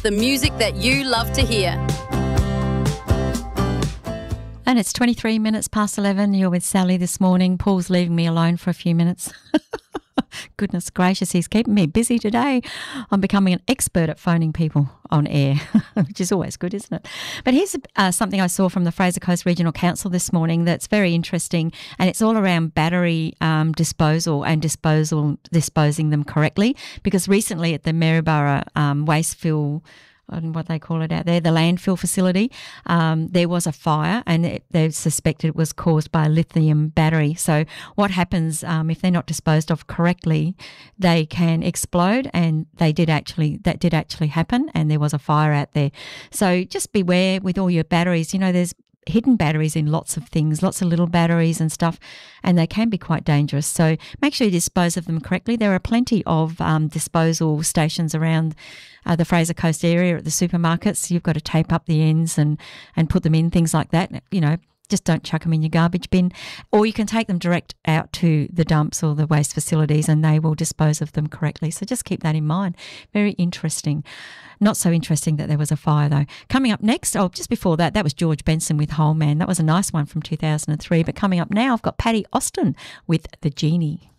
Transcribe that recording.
the music that you love to hear. And it's 23 minutes past 11. You're with Sally this morning. Paul's leaving me alone for a few minutes. Goodness gracious, he's keeping me busy today. I'm becoming an expert at phoning people on air, which is always good, isn't it? But here's something I saw from the Fraser Coast Regional Council this morning that's very interesting, and it's all around battery disposal and disposing them correctly, because recently at the Maryborough Wastefill, I don't know what they call it out there, the landfill facility, there was a fire, and they suspected it was caused by a lithium battery. So what happens if they're not disposed of correctly, they can explode, and that did actually happen, and there was a fire out there. So just beware with all your batteries. You know, there's hidden batteries in lots of things, lots of little batteries and stuff, and they can be quite dangerous. So make sure you dispose of them correctly. There are plenty of disposal stations around the Fraser Coast area at the supermarkets. You've got to tape up the ends and put them in, things like that. You know, just don't chuck them in your garbage bin. Or you can take them direct out to the dumps or the waste facilities, and they will dispose of them correctly. So just keep that in mind. Very interesting. Not so interesting that there was a fire, though. Coming up next, just before that was George Benson with Whole Man. That was a nice one from 2003. But coming up now, I've got Paddy Austin with The Genie.